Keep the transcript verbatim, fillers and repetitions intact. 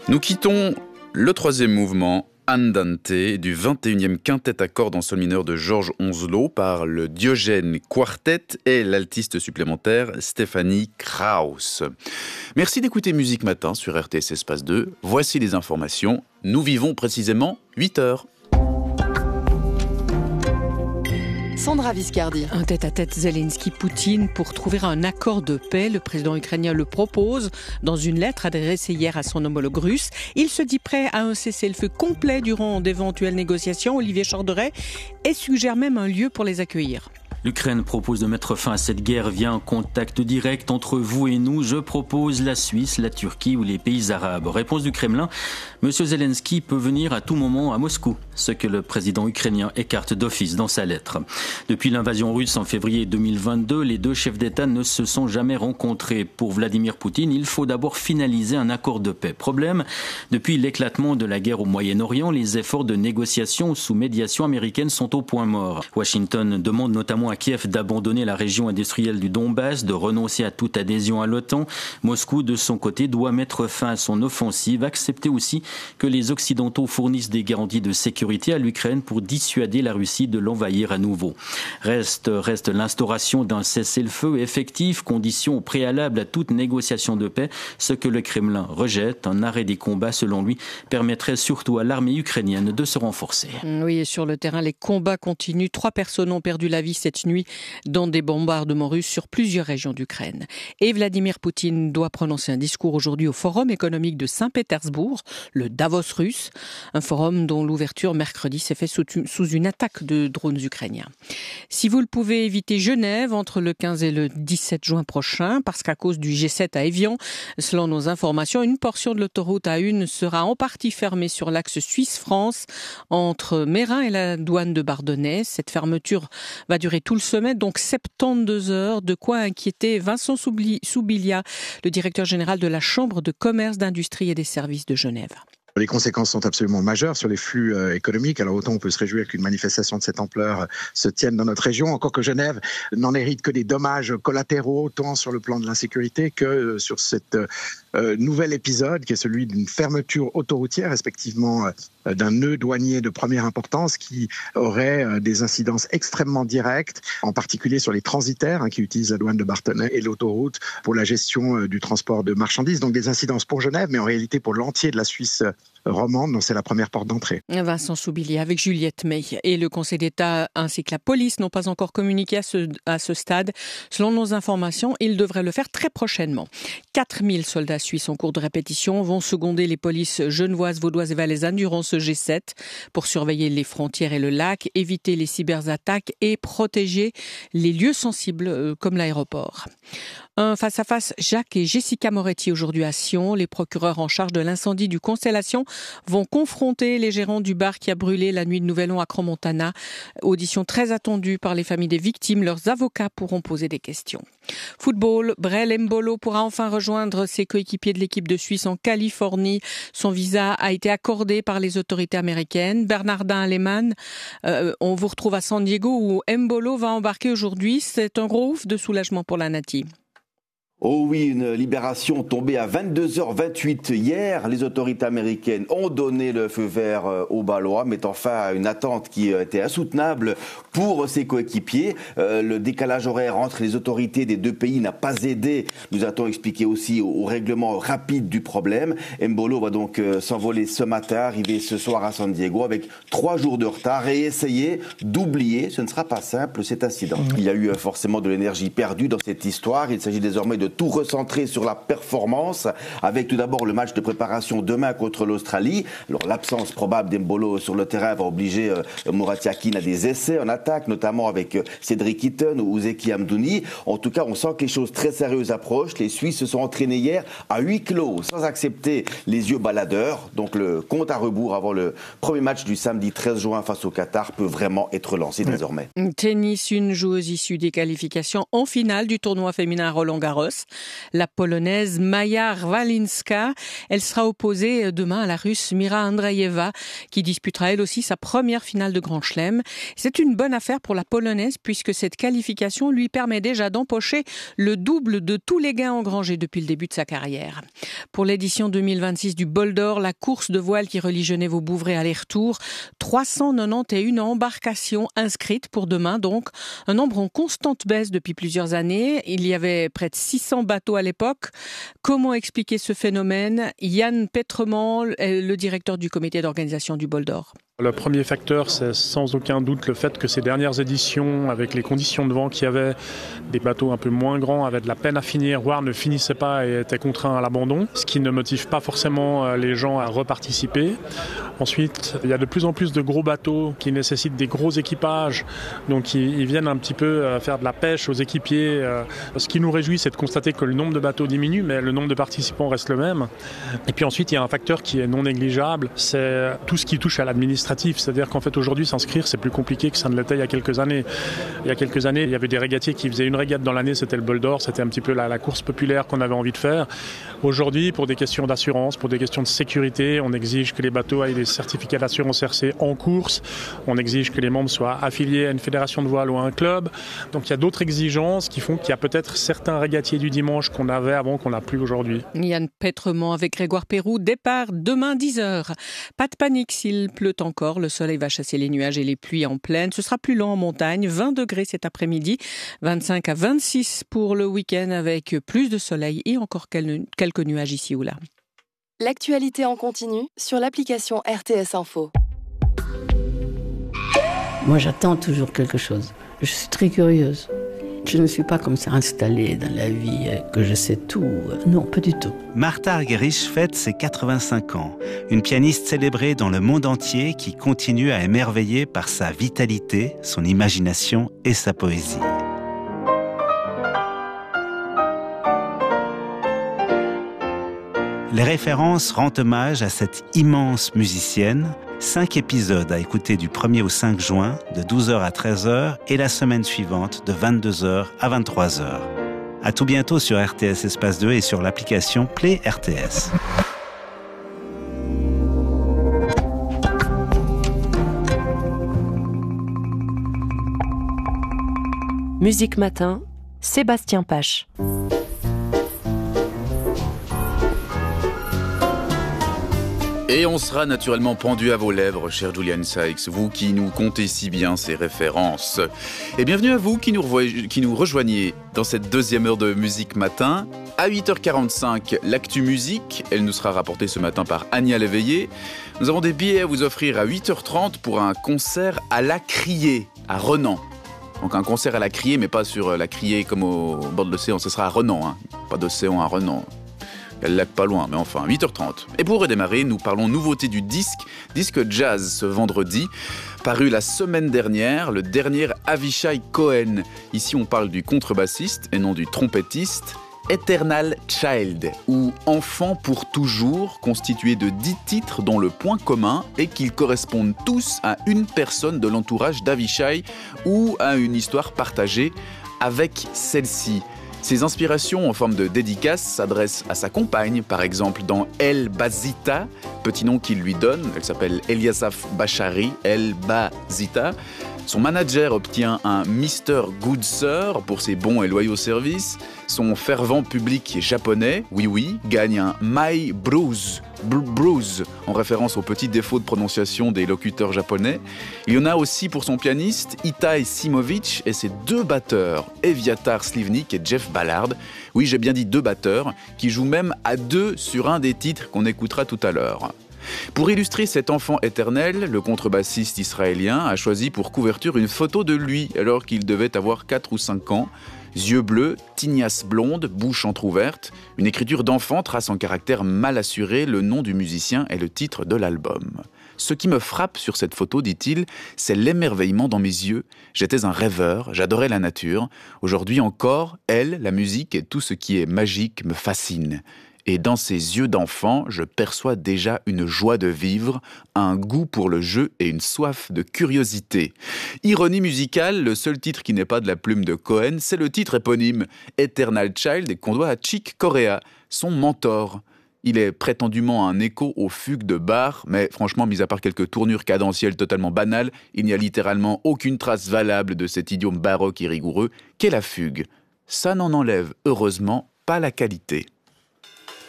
Nous quittons le troisième mouvement Andante du vingt et unième quintet à cordes en sol mineur de Georges Onslow par le Diogène Quartet et l'altiste supplémentaire Stéphanie Krauss. Merci d'écouter Musique Matin sur R T S Espace deux. Voici les informations. Nous vivons précisément huit heures. Sandra Viscardi. Un tête-à-tête Zelensky-Poutine pour trouver un accord de paix. Le président ukrainien le propose dans une lettre adressée hier à son homologue russe. Il se dit prêt à un cessez-le-feu complet durant d'éventuelles négociations. Olivier Chorderet et suggère même un lieu pour les accueillir. L'Ukraine propose de mettre fin à cette guerre via un contact direct entre vous et nous. Je propose la Suisse, la Turquie ou les pays arabes. Réponse du Kremlin, M. Zelensky peut venir à tout moment à Moscou, ce que le président ukrainien écarte d'office dans sa lettre. Depuis l'invasion russe en février deux mille vingt-deux, les deux chefs d'État ne se sont jamais rencontrés. Pour Vladimir Poutine, il faut d'abord finaliser un accord de paix. Problème, depuis l'éclatement de la guerre au Moyen-Orient, les efforts de négociation sous médiation américaine sont au point mort. Washington demande notamment à Kiev d'abandonner la région industrielle du Donbass, de renoncer à toute adhésion à l'OTAN. Moscou, de son côté, doit mettre fin à son offensive, accepter aussi que les Occidentaux fournissent des garanties de sécurité à l'Ukraine pour dissuader la Russie de l'envahir à nouveau. Reste, reste l'instauration d'un cessez-le-feu effectif, condition préalable à toute négociation de paix, ce que le Kremlin rejette. Un arrêt des combats, selon lui, permettrait surtout à l'armée ukrainienne de se renforcer. Oui, et sur le terrain, les combats continuent. Trois personnes ont perdu la vie cette nuit dans des bombardements russes sur plusieurs régions d'Ukraine. Et Vladimir Poutine doit prononcer un discours aujourd'hui au Forum économique de Saint-Pétersbourg, le Davos russe, un forum dont l'ouverture mercredi s'est fait sous, sous une attaque de drones ukrainiens. Si vous le pouvez, éviter Genève entre le quinze et le dix-sept juin prochain, parce qu'à cause du G sept à Évian, selon nos informations, une portion de l'autoroute A un sera en partie fermée sur l'axe Suisse-France entre Mérin et la douane de Bardonnay. Cette fermeture va durer tout le sommet, donc soixante-douze heures, de quoi inquiéter Vincent Soubilia, le directeur général de la Chambre de commerce, d'industrie et des services de Genève. Les conséquences sont absolument majeures sur les flux euh, économiques. Alors autant on peut se réjouir qu'une manifestation de cette ampleur euh, se tienne dans notre région, encore que Genève n'en hérite que des dommages collatéraux, tant sur le plan de l'insécurité que euh, sur cet euh, nouvel épisode qui est celui d'une fermeture autoroutière, respectivement euh, d'un nœud douanier de première importance qui aurait euh, des incidences extrêmement directes, en particulier sur les transitaires hein, qui utilisent la douane de Bardonnay et l'autoroute pour la gestion euh, du transport de marchandises. Donc des incidences pour Genève, mais en réalité pour l'entier de la Suisse romande, donc c'est la première porte d'entrée. Vincent Soubilia avec Juliette May. Et le Conseil d'État ainsi que la police n'ont pas encore communiqué à ce, à ce stade. Selon nos informations, ils devraient le faire très prochainement. quatre mille soldats suisses en cours de répétition vont seconder les polices genevoises, vaudoises et valaisannes durant ce G sept pour surveiller les frontières et le lac, éviter les cyberattaques et protéger les lieux sensibles comme l'aéroport. Un face-à-face Jacques et Jessica Moretti aujourd'hui à Sion. Les procureurs en charge de l'incendie du Constellation vont confronter les gérants du bar qui a brûlé la nuit de Nouvel An à Crans-Montana. Audition très attendue par les familles des victimes. Leurs avocats pourront poser des questions. Football, Brel Embolo pourra enfin rejoindre ses coéquipiers de l'équipe de Suisse en Californie. Son visa a été accordé par les autorités américaines. Bernardin Aleman, euh, on vous retrouve à San Diego où Embolo va embarquer aujourd'hui. C'est un gros ouf de soulagement pour la Nati. Oh oui, une libération tombée à vingt-deux heures vingt-huit hier. Les autorités américaines ont donné le feu vert aux Balois, mettant fin à une attente qui était insoutenable pour ses coéquipiers. Euh, le décalage horaire entre les autorités des deux pays n'a pas aidé, nous a-t-on expliqué aussi, au, au règlement rapide du problème. Embolo va donc euh, s'envoler ce matin, arriver ce soir à San Diego avec trois jours de retard et essayer d'oublier, ce ne sera pas simple, cet incident. Il y a eu euh, forcément de l'énergie perdue dans cette histoire. Il s'agit désormais de tout recentrer sur la performance, avec tout d'abord le match de préparation demain contre l'Australie. Alors l'absence probable d'Embolo sur le terrain va obliger euh, Mourati Akin à des essais en attaque, notamment avec euh, Cédric Eaton ou Zeki Amdouni. En tout cas, on sent que les choses très sérieuses approchent. Les Suisses se sont entraînés hier à huis clos, sans accepter les yeux baladeurs. Donc le compte à rebours avant le premier match du samedi treize juin face au Qatar peut vraiment être lancé ouais. désormais. Tennis, une joueuse issue des qualifications en finale du tournoi féminin Roland Garros. Ross, la Polonaise Maja Rwalinska. Elle sera opposée demain à la Russe Mira Andreeva, qui disputera elle aussi sa première finale de Grand Chelem. C'est une bonne affaire pour la Polonaise, puisque cette qualification lui permet déjà d'empocher le double de tous les gains engrangés depuis le début de sa carrière. Pour l'édition deux mille vingt-six du Bol d'Or, la course de voile qui relie Genève au Bouvray aller-retour, trois cent quatre-vingt-onze embarcations inscrites pour demain, donc un nombre en constante baisse depuis plusieurs années. Il y avait près de six cents bateaux à l'époque. Comment expliquer ce phénomène ? Yann Petremont est le directeur du comité d'organisation du Bol d'Or. Le premier facteur, c'est sans aucun doute le fait que ces dernières éditions, avec les conditions de vent qu'il y avait, des bateaux un peu moins grands avaient de la peine à finir, voire ne finissaient pas et étaient contraints à l'abandon, ce qui ne motive pas forcément les gens à reparticiper. Ensuite, il y a de plus en plus de gros bateaux qui nécessitent des gros équipages, donc ils, ils viennent un petit peu faire de la pêche aux équipiers. Ce qui nous réjouit, c'est de constater que le nombre de bateaux diminue, mais le nombre de participants reste le même. Et puis ensuite, il y a un facteur qui est non négligeable, c'est tout ce qui touche à l'administration. C'est-à-dire qu'en fait aujourd'hui s'inscrire c'est plus compliqué que ça ne l'était il y a quelques années. Il y a quelques années il y avait des régatiers qui faisaient une régate dans l'année, c'était le Bol d'Or, c'était un petit peu la, la course populaire qu'on avait envie de faire. Aujourd'hui pour des questions d'assurance, pour des questions de sécurité, on exige que les bateaux aient des certificats d'assurance R C en course, on exige que les membres soient affiliés à une fédération de voile ou à un club. Donc il y a d'autres exigences qui font qu'il y a peut-être certains régatiers du dimanche qu'on avait avant qu'on n'a plus aujourd'hui. Yann Petremont avec Grégoire Pérou, départ demain dix heures. Pas de panique s'il pleut encore. Le soleil va chasser les nuages et les pluies en plaine. Ce sera plus lent en montagne. vingt degrés cet après-midi. vingt-cinq à vingt-six pour le week-end avec plus de soleil et encore quelques nuages ici ou là. L'actualité en continu sur l'application R T S Info. Moi, j'attends toujours quelque chose. Je suis très curieuse. Je ne suis pas comme ça installée dans la vie, que je sais tout. Non, pas du tout. Martha Argerich fête ses quatre-vingt-cinq ans. Une pianiste célébrée dans le monde entier qui continue à émerveiller par sa vitalité, son imagination et sa poésie. Les références rendent hommage à cette immense musicienne. Cinq épisodes à écouter du premier au cinq juin, de douze heures à treize heures, et la semaine suivante, de vingt-deux heures à vingt-trois heures. À tout bientôt sur R T S Espace deux et sur l'application Play R T S. Musique Matin, Sébastien Pache. Et on sera naturellement pendu à vos lèvres, cher Julian Sykes, vous qui nous comptez si bien ces références. Et bienvenue à vous qui nous, revoy- qui nous rejoignez dans cette deuxième heure de Musique Matin. À huit heures quarante-cinq, l'actu musique, elle nous sera rapportée ce matin par Ania Léveillé. Nous avons des billets à vous offrir à huit heures trente pour un concert à la Criée, à Renan. Donc un concert à la Criée, mais pas sur la Criée comme au bord de l'océan, ce sera à Renan, hein. Pas d'océan à Renan. Il y a le lac pas loin, mais enfin, huit heures trente. Et pour redémarrer, nous parlons nouveauté du disque, disque jazz ce vendredi, paru la semaine dernière, le dernier Avishai Cohen. Ici, on parle du contrebassiste et non du trompettiste. Eternal Child, ou Enfant pour toujours, constitué de dix titres dont le point commun est qu'ils correspondent tous à une personne de l'entourage d'Avishai ou à une histoire partagée avec celle-ci. Ses inspirations en forme de dédicace s'adressent à sa compagne, par exemple dans El Bazita, petit nom qu'il lui donne, elle s'appelle Eliasaph Bachari, El Bazita. Son manager obtient un mister Good Sir pour ses bons et loyaux services. Son fervent public japonais, oui oui, gagne un My Bruce, Bruce, en référence aux petits défauts de prononciation des locuteurs japonais. Il y en a aussi pour son pianiste, Itai Simovic, et ses deux batteurs, Eviatar Slivnik et Jeff Ballard. Oui, j'ai bien dit deux batteurs, qui jouent même à deux sur un des titres qu'on écoutera tout à l'heure. Pour illustrer cet enfant éternel, le contrebassiste israélien a choisi pour couverture une photo de lui alors qu'il devait avoir quatre ou cinq ans. Yeux bleus, tignasse blonde, bouche entrouverte. Une écriture d'enfant trace en caractère mal assuré le nom du musicien et le titre de l'album. Ce qui me frappe sur cette photo, dit-il, c'est l'émerveillement dans mes yeux. J'étais un rêveur, j'adorais la nature. Aujourd'hui encore, elle, la musique et tout ce qui est magique me fascine. Et dans ses yeux d'enfant, je perçois déjà une joie de vivre, un goût pour le jeu et une soif de curiosité. Ironie musicale, le seul titre qui n'est pas de la plume de Cohen, c'est le titre éponyme, Eternal Child, et qu'on doit à Chick Corea, son mentor. Il est prétendument un écho aux fugues de Bach, mais franchement, mis à part quelques tournures cadentielles totalement banales, il n'y a littéralement aucune trace valable de cet idiome baroque et rigoureux qu'est la fugue. Ça n'en enlève, heureusement, pas la qualité.